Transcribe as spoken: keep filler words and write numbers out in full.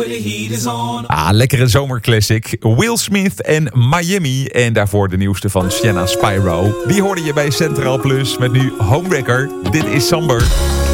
Ah, lekkere zomerclassic. Will Smith en Miami. En daarvoor de nieuwste van Sienna Spyro. Die hoorde je bij Centraal Plus met nu Homewrecker. Dit is Samber.